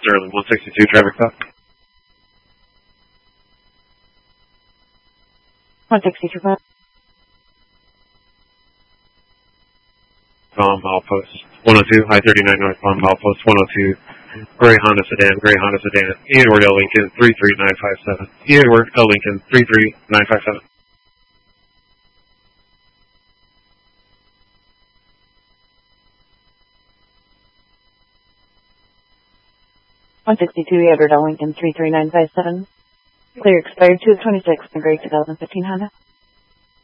Sterling, 162, traffic stop. 162, Palm Milepost 102, I-39 North Palm Milepost 102, gray Honda sedan, Edward L. Lincoln 33957, Edward L. Lincoln 33957. 162, Edward L. Lincoln 33957. Clear expired 2 of 26, and gray 2015 Honda.